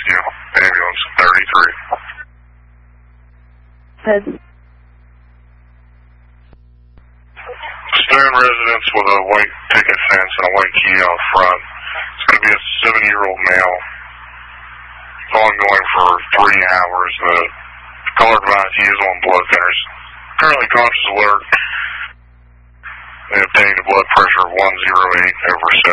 rescue. Ambulance 33. Head. Stone residence with a white picket fence and a white key out front. It's going to be a 70-year-old male. It's ongoing for 3 hours. The caller advised he is on blood thinners. Currently conscious alert. They obtained a blood pressure of 108/70.